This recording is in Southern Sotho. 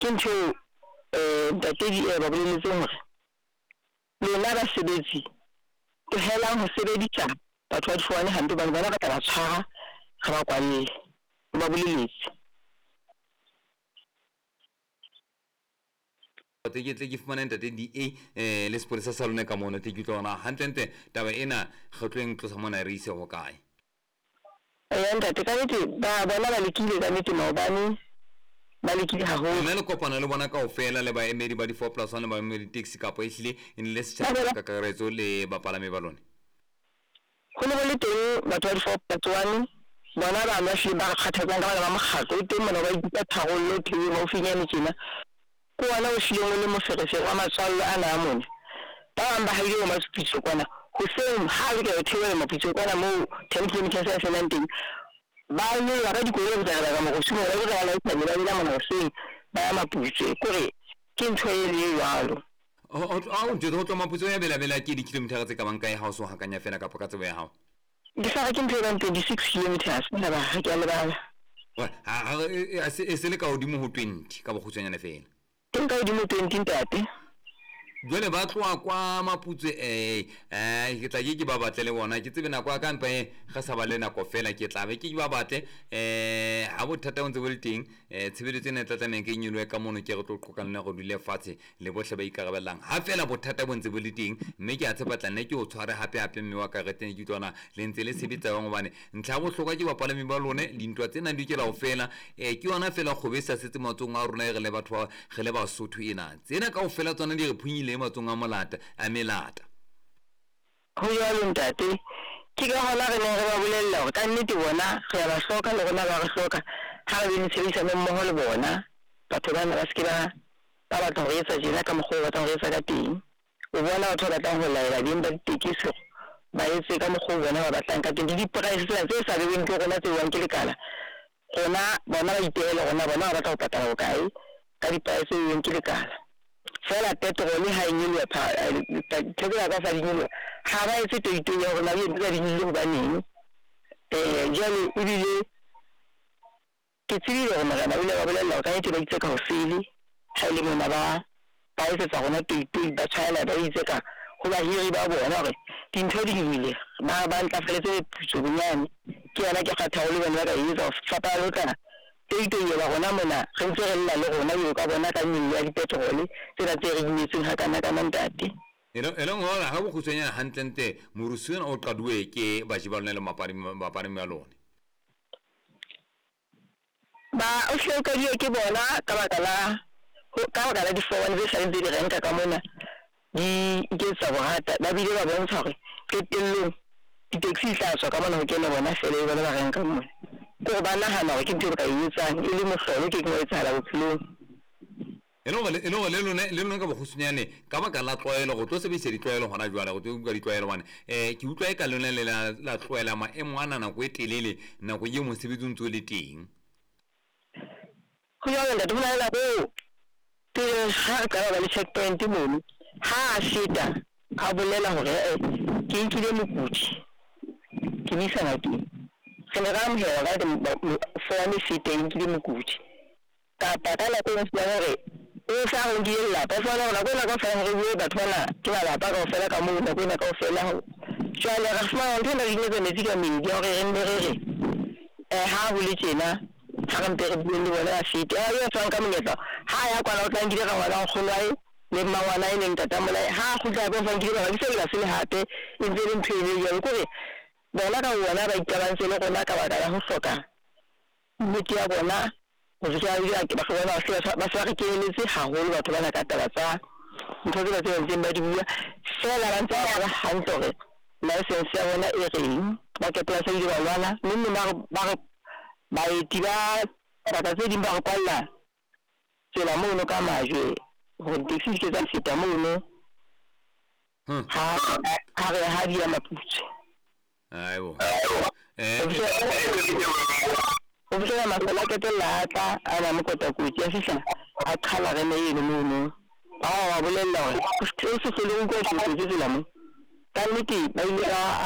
ke ntho ntate ba boleletse hore lona ba sebetsi ke helang ho sebedisa batho ba difuane hampe ba bona ba tla tshwara ga ba kwalle ba boleletse ke tle ke fumana ntate DA le sepolesa sa lone ka mona te ke tsona hantle taba ena kgotleng tlosa mona re ise ho kae ntate ka nnete ba bona ba lekile ka nnete maobane ba lekile haholo nna le kopana le bona kaofela le baemedi ba di 4+1 le baemedi taxi kapo ehlile e ne le setjhaba ka kakaretso le bapalami ba lone go ne go le teng batho ba di 4+1 bona ba ba hle ba kgathatsang ka bana ba mokgatlo o teng mona ba itse tharollo tlile mo finyane tjena ko wala o hlile le moferefere wa matswallo a na mona ba bang ba haile mo mapitso kwana ho seng ha le ka thewela mapitso kwana mo 10 km sa senanteng ba le ba di go le tsaka ka mo go simo le ga la itse ba le mo seng ba ya mapitso kore ke ntho e le jalo o je do tlo mapitso ya bela ke di kilometer tse ka bang kae ha o so hakanya fela ka ka tsebo ya hao di sa ke ntho e 26 km nna ba ha ke le bala wa se le ka hodimo ho 20 ka bokhutsanyana fela ke ka hodimo 20 tate jole ba tloa kwa maputse ke tla ke ba batle le bona ke tsebe na kwa ka mpa ga sa ba le nako fela ke tla be ke ba batle ha bothata ntse bo le teng tshebeletso ne tlatlameng ke nyolwe ka mono ke re tlo qokanela go dule fatshe le bohle ba ikarabellang ha fela bothata bo ntse bo le teng mme ke a tshepa tla nne ke o tshware hape mme wa ka reteng ke tsona le ntse le sebetsa bang gobane ntlha bohloka ke bapalami ba lone dintwa tsena di ke la o fela ke yona fela go be sa setse matsong a rona re le batho ge le ba Sotho ena tsena ka o fela tsona di re phunyile matsong a molata a melata ho ya le ntate ke ga hona re ne re ba bolella hore ka nnete bona re ba hloka le rona ba re hloka ha re ne sebedisa mmoho le bona batho bana ba ske ba batla ho etsa jena ka mokgwa wa batla ho etsa ka teng o bona batho ba batlang ho laela ding ba ditekiso ba etse ka mokgwa bona ba batlang ka teng di price tse sa lebeng ke rona tse wang ke lekala rona bona ba ipehela rona bona ba batla ho patala ho kae ka di price tse wang ke lekala fela petrol ha e nyilwe thekela ka sa dinyilwe ha ba etse toito ya rona le ntse di nyilwe ho baneng jale e bile ke tsile go magana bile ba bolella ka etse ba itse ka ho fili ha ile mona ba etsa rona toito ba tshwana ba itse ka go ba hiri ba bona hore dintho di nyile ba ntlafaletse putso bonyane ke yana ke kgatha go le bona ka etsa ho fapa le kana toito ya ba gona mona re ntse re nna le gona yo ka bona ka nyilwe ya dipetrol tsena tse re dinetseng ha kana kana ntate elo ngora ha bo khutsenya hantlente morusuena o qaduwe ke ba jibalone le mapari ya lone ba o hloka di ke bona ka baka la di fone be sa ntse di renka ka mona di ke tsa bohata ba bile ba bontsha hore qetellong di taxi tla tswa ka mona ho kena bona fele ba ba renka mona ko ba nahana hore ke ntho ka etsang e le mohlolo ke go etsahala bophelong le lone ka bokhutsanyane ka baka la tlwaelo go tlo sebedisa ditlwaelo gona jwale go tlo di tlwaelo bane ke utlwa e ka lone le la tlwaela maemo a nako e telele nako ye mosebetsi ntse o le teng go ya le bona la bo ke ha ka ba le checkpoint mono ha a feta a bolela hore ke nkile mokudi ke nisa ngati ke ne ga mhela ga for me fiteng ke mokudi ka patala ko se hore o sa go di la ba fa la go ka fa re bue batho bana ke ba ba go fela ka mo na go na ka fela ho jwale ga fa o ntse re ne metsi ka medi ya re re ha bule tjena ha re mpere bue le bona a fete ya tsang ka monyetla ha ya kwa la o tla ngile ka ngwana kgolwae le mmawana e leng tata mola ha go tla ba fa ngile ba se la se hape e ntse le mphele ya go re bona ka bona ba itabanse le gona ka baka ya go hloka nnete ya bona go ja ya ke ba bona ba sa re keletse haholo batho bana ka taba tsa ntho tse ba tse ba di bua fela ba ntse ba hantle hore license ya bona e reng ba ke tla se di ba lwana mme ba itiba ba tse di ba go kwalla tsela mono ka majwe go taxi ke tsa feta mono ha re ha di ya maputse aibo o botsa masala ke tla ana mo kota go tšea fihla a khala re ne yeno mono wa bolella hore se se le go go se tsela mo ka nnete ba ile